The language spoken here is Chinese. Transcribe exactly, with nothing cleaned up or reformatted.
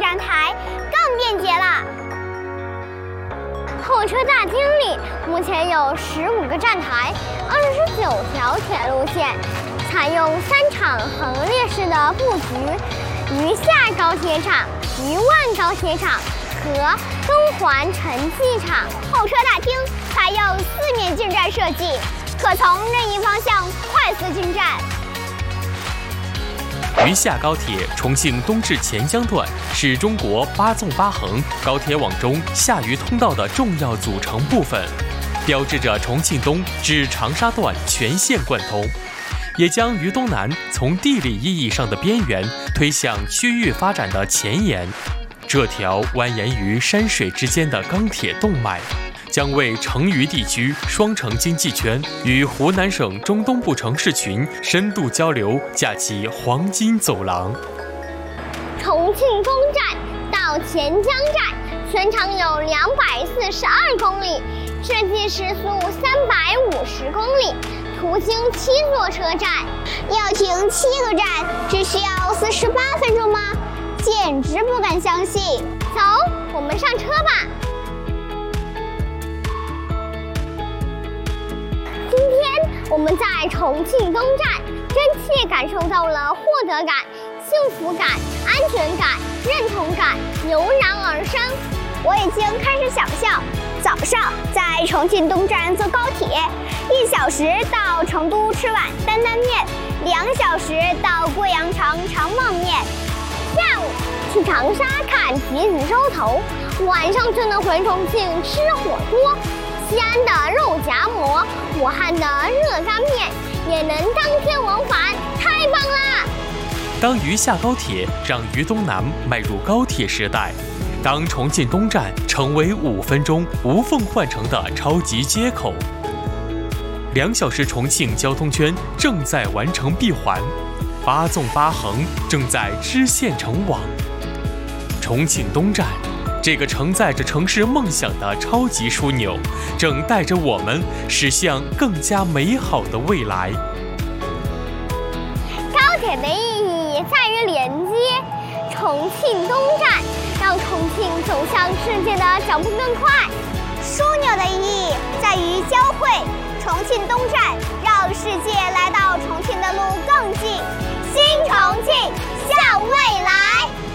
站台更便捷了。候车大厅里目前有十五个站台，二十九条铁路线，采用三场横列式的布局：余下高铁厂、余万高铁厂和东环城际厂。候车大厅采用四面进站设计，可从任意方向快速进站。 余下高铁重庆东至黔江段是中国八纵八横高铁网中下余通道的重要组成部分，标志着重庆东至长沙段全线贯通，也将渝东南从地理意义上的边缘推向区域发展的前沿。这条蜿蜒于山水之间的钢铁动脉，将为成渝地区双城经济圈与湖南省中东部城市群深度交流架起黄金走廊。 重庆东站到黔江站全长有两百四十二公里，设计时速三百五十公里，途经七座车站，要停七个站，只需要四十八分钟吗？简直不敢相信！走，我们上车吧。今天我们在重庆东站真切感受到了获得感、幸福感、安全感、认同感油然而生。我已经开始想象，早上在重庆东站坐高铁，一小时到成都吃碗担担面，两小时到贵阳尝尝焖面，下午去长沙看集子洲头，晚上就能回重庆吃火锅。西安的肉夹馍，武汉的热干面，也能当天往返，太棒啦！ 当渝下高铁让渝东南迈入高铁时代，当重庆东站成为五分钟无缝换乘的超级接口，两小时重庆交通圈正在完成闭环，八纵八横正在织线成网。重庆东站，这个承载着城市梦想的超级枢纽，正带着我们驶向更加美好的未来。 高铁的意义在于连接，重庆东站让重庆走向世界的脚步更快；枢纽的意义在于交汇，重庆东站让世界来到重庆的路更近。新重庆向未来。